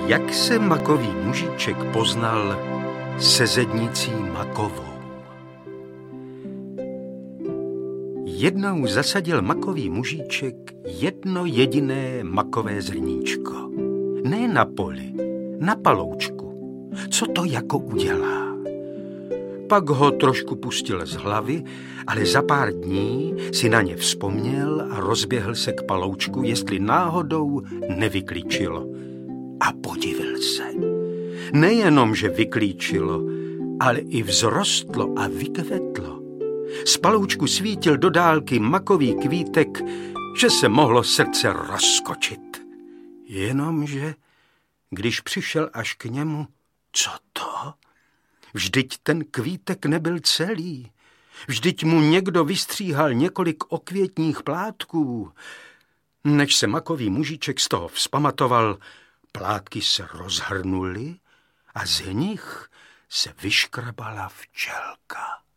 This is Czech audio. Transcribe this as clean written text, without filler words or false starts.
Jak se makový mužíček poznal se zednicí makovou? Jednou zasadil makový mužíček jedno jediné makové zrníčko. Ne na poli, na paloučku. Co to jako udělá? Pak ho trošku pustil z hlavy, ale za pár dní si na ně vzpomněl a rozběhl se k paloučku, jestli náhodou nevyklíčilo. A podivil se. Nejenom, že vyklíčilo, ale i vzrostlo a vykvetlo. Z paloučku svítil do dálky makový kvítek, že se mohlo srdce rozskočit. Jenomže, když přišel až k němu, co to? Vždyť ten kvítek nebyl celý. Vždyť mu někdo vystříhal několik okvětních plátků. Než se makový mužíček z toho vzpamatoval, plátky se rozhrnuly a z nich se vyškrabala včelka.